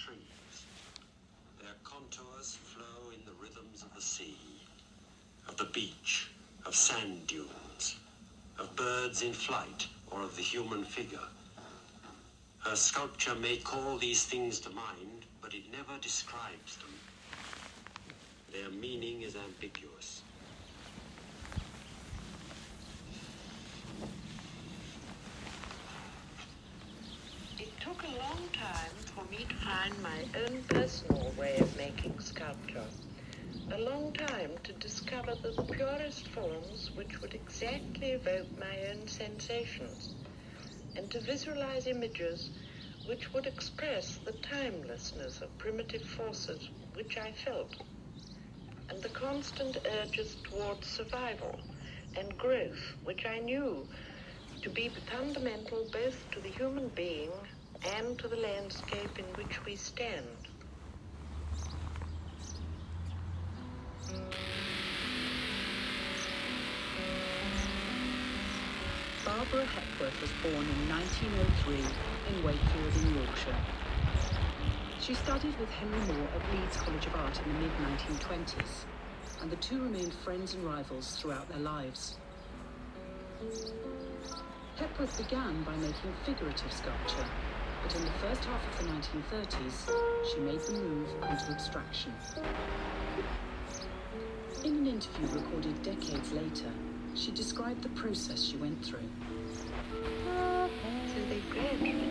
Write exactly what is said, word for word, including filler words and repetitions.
trees. Their contours flow in the rhythms of the sea, of the beach, of sand dunes, of birds in flight, or of the human figure. Her sculpture may call these things to mind, but it never describes them. Their meaning is ambiguous. It took a long time for me to find my own personal way of making sculpture. A long time to discover the purest forms which would exactly evoke my own sensations, and to visualize images which would express the timelessness of primitive forces which I felt, and the constant urges towards survival and growth which I knew to be fundamental both to the human being and to the landscape in which we stand. Barbara Hepworth was born in nineteen oh three in Wakefield in Yorkshire. She studied with Henry Moore at Leeds College of Art in the mid nineteen twenties, and the two remained friends and rivals throughout their lives. Hepworth began by making figurative sculpture, but in the first half of the nineteen thirties, she made the move into abstraction. In an interview recorded decades later, she described the process she went through. So they gradually